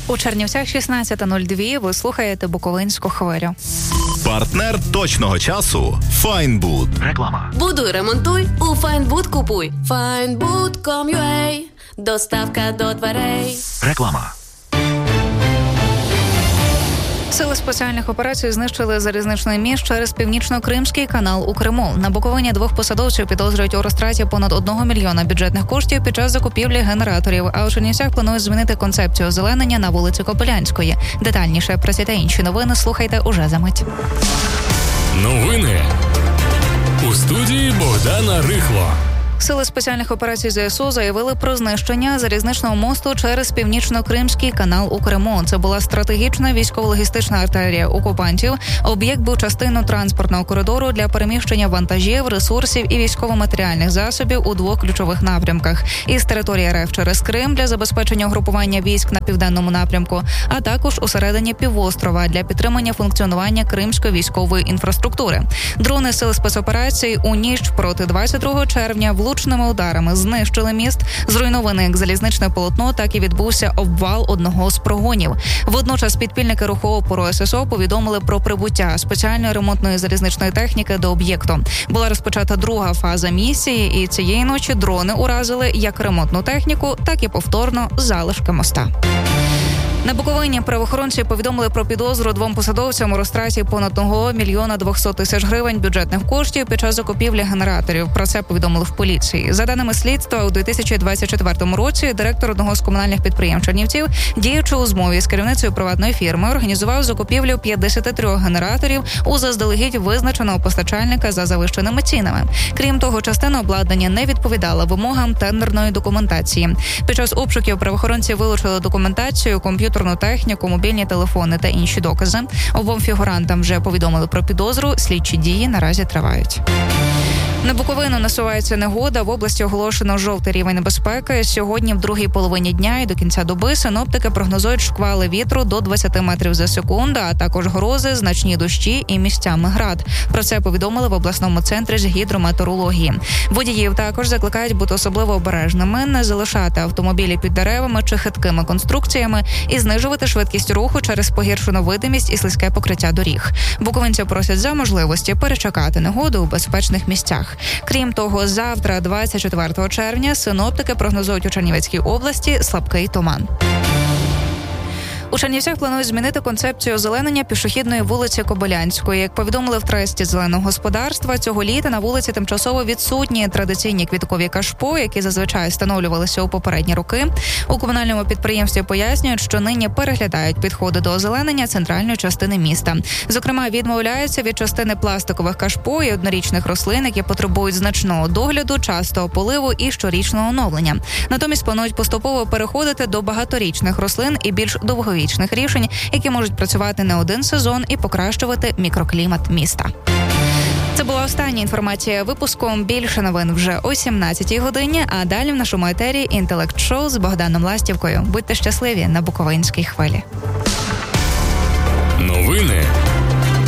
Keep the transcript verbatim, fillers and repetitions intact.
У Чернівцях шістнадцята нуль два. Ви слухаєте Буковинську хвилю. Партнер точного часу – Файнбуд. Реклама. Будуй, ремонтуй, у Файнбуд купуй. Файнбуд точка ком точка ю а. Доставка до дверей. Реклама. Сили спеціальних операцій знищили залізничний міст через Північно-Кримський канал у Криму. На Буковині двох посадовців підозрюють у розтраті понад одного мільйона бюджетних коштів під час закупівлі генераторів. А у Чернівцях планують змінити концепцію озеленення на вулиці Кобилянської. Детальніше про ці та інші новини слухайте уже за мить. Новини у студії Богдана Рихло. Сили спеціальних операцій зе ес у заявили про знищення залізничного мосту через Північно-Кримський канал у Криму. Це була стратегічна військово-логістична артерія окупантів. Об'єкт був частиною транспортного коридору для переміщення вантажів, ресурсів і військово-матеріальних засобів у двох ключових напрямках. Із території РФ через Крим для забезпечення угрупування військ на південному напрямку, а також усередині півострова для підтримання функціонування кримської військової інфраструктури. Дрони сил спецоперацій у ніч проти двадцять другого червня в влучними ударами знищили міст, зруйноване як залізничне полотно, так і відбувся обвал одного з прогонів. Водночас підпільники руху опору ес ес о повідомили про прибуття спеціальної ремонтної залізничної техніки до об'єкту. Була розпочата друга фаза місії, і цієї ночі дрони уразили як ремонтну техніку, так і повторно залишки моста. На Буковині правоохоронці повідомили про підозру двом посадовцям у розтраті понад одного мільйона двохсот тисяч гривень бюджетних коштів під час закупівлі генераторів. Про це повідомили в поліції. За даними слідства, у дві тисячі двадцять четвертому році директор одного з комунальних підприємств Чернівців, діючи у змові з керівницею приватної фірми, організував закупівлю п'ятдесят три генераторів у заздалегідь визначеного постачальника за завищеними цінами. Крім того, частина обладнання не відповідала вимогам тендерної документації. Під час обшуків правоохоронці вилучили документацію, комп'ютерну техніку, мобільні телефони та інші докази. Обом фігурантам вже повідомили про підозру. Слідчі дії наразі тривають. На Буковину насувається негода. В області оголошено жовтий рівень небезпеки. Сьогодні в другій половині дня і до кінця доби синоптики прогнозують шквали вітру до двадцять метрів за секунду, а також грози, значні дощі і місцями град. Про це повідомили в обласному центрі з гідрометеорології. Водіїв також закликають бути особливо обережними, не залишати автомобілі під деревами чи хиткими конструкціями і знижувати швидкість руху через погіршену видимість і слизьке покриття доріг. Буковинці просять за можливості перечекати негоду у безпечних місцях. Крім того, завтра, двадцять четвертого червня, синоптики прогнозують у Чернівецькій області слабкий туман. У Чернівцях планують змінити концепцію озеленення пішохідної вулиці Кобилянської. Як повідомили в тресті зеленого господарства, цього літа на вулиці тимчасово відсутні традиційні квіткові кашпо, які зазвичай встановлювалися у попередні роки. У комунальному підприємстві пояснюють, що нині переглядають підходи до озеленення центральної частини міста. Зокрема, відмовляються від частини пластикових кашпо і однорічних рослин, які потребують значного догляду, частого поливу і щорічного оновлення. Натомість планують поступово переходити до багаторічних рослин і більш довговічних рішень, які можуть працювати не один сезон і покращувати мікроклімат міста. Це була остання інформація випуску. Більше новин вже о сімнадцятій годині, а далі в нашому етері «Інтелект-шоу» з Богданом Ластівкою. Будьте щасливі на Буковинській хвилі. Новини